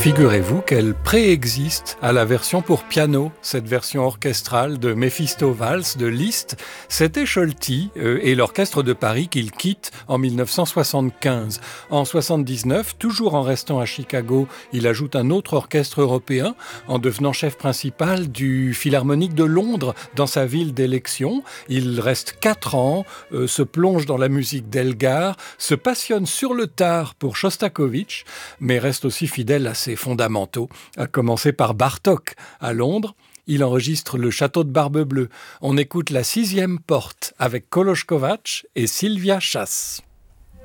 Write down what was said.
Figurez-vous qu'elle préexiste à la version pour piano, cette version orchestrale de Méphisto Valse de Liszt. C'était Scholti et l'Orchestre de Paris qu'il quitte en 1975. En 1979, toujours en restant à Chicago, il ajoute un autre orchestre européen en devenant chef principal du Philharmonique de Londres dans sa ville d'élection. Il reste 4 ans, se plonge dans la musique d'Elgar, se passionne sur le tard pour Shostakovich, mais reste aussi fidèle à ses fondamentaux, à commencer par Bartók. À Londres, il enregistre le Château de Barbe-Bleue. On écoute la 6e porte avec Kolosz Kovács et Sylvia Chas.